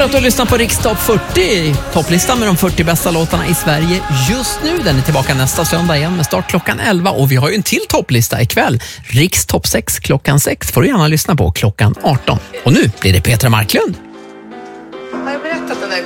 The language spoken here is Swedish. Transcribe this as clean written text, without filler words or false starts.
för att du lyssnar på Rikstopp 40, topplistan med de 40 bästa låtarna i Sverige just nu. Den är tillbaka nästa söndag igen med start klockan 11 och vi har ju en till topplista ikväll. Rikstopp 6 klockan 6 får du gärna lyssna på klockan 18. Och nu blir det Petra Marklund.